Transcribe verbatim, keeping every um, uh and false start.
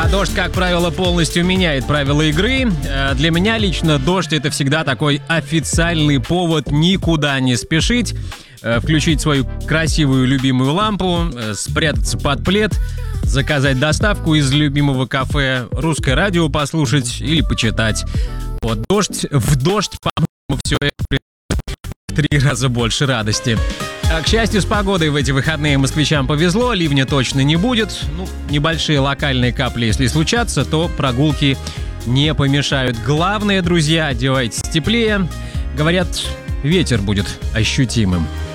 дождь, как правило, полностью меняет правила игры. Для меня лично дождь — это всегда такой официальный повод никуда не спешить, включить свою красивую любимую лампу, спрятаться под плед, заказать доставку из любимого кафе, русское радио послушать или почитать. Вот дождь, в дождь, по-моему, все это в три раза больше радости. К счастью, с погодой в эти выходные москвичам повезло, ливня точно не будет. Ну, небольшие локальные капли, если случатся, то прогулки не помешают. Главное, друзья, одевайтесь теплее. Говорят, ветер будет ощутимым.